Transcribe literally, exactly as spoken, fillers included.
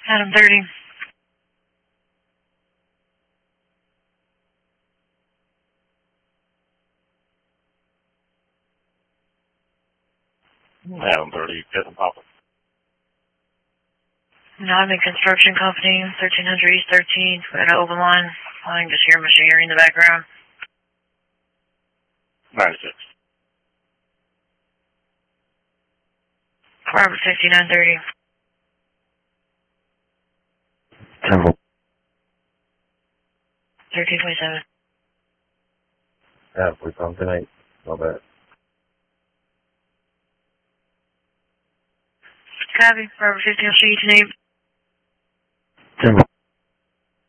Adam thirty. Adam thirty, get them popping. Nodman Construction Company, thirteen hundred East thirteenth. We're at an open line. I can just hear machinery in the background. ninety-six. Robert fifty-nine thirty. Temple. thirteen twenty-seven. Yeah, we come tonight. Not bad. Copy. Robert fifteen, I'll show you tonight. Temple.